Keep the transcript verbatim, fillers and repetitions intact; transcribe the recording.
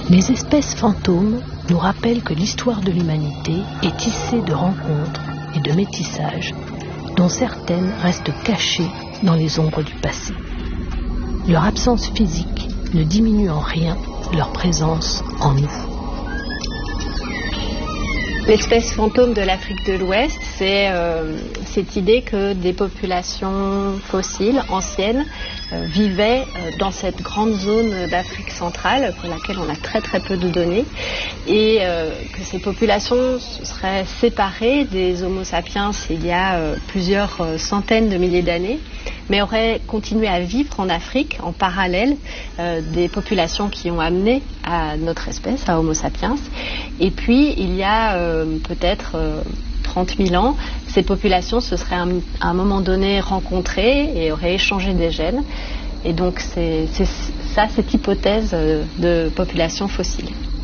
Les espèces fantômes nous rappellent que l'histoire de l'humanité est tissée de rencontres et de métissages dont certaines restent cachées dans les ombres du passé. Leur absence physique ne diminue en rien leur présence en nous. L'espèce fantôme de l'Afrique de l'Ouest, c'est euh, cette idée que des populations fossiles, anciennes, euh, vivaient euh, dans cette grande zone d'Afrique centrale pour laquelle on a très très peu de données, et euh, que ces populations seraient séparées des Homo sapiens il y a euh, plusieurs euh, centaines de milliers d'années, mais auraient continué à vivre en Afrique en parallèle euh, des populations qui ont amené à notre espèce, à Homo sapiens. Et puis il y a euh, peut-être euh, trente mille ans, ces populations se seraient à un, à un moment donné rencontrées et auraient échangé des gènes. Et donc c'est, c'est ça, cette hypothèse de population fossile.